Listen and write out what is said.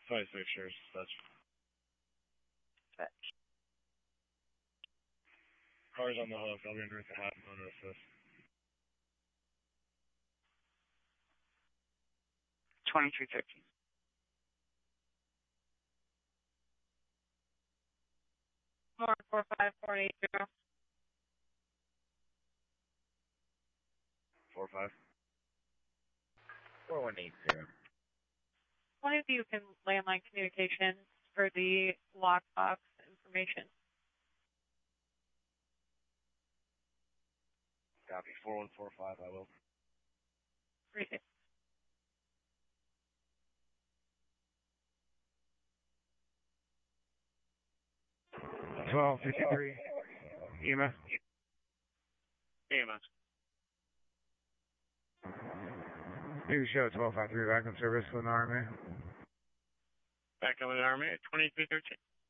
Five pictures. That's cars on the hook. I'll be underneath the hat and assist. 2313. More 45480. 45. 4180. One of you can landline communications for the lockbox information. Copy. 4145. I will. Appreciate it. 1253. EMS. EMS. New show 1253 back in service with an RMA. Back over the Army at 2313.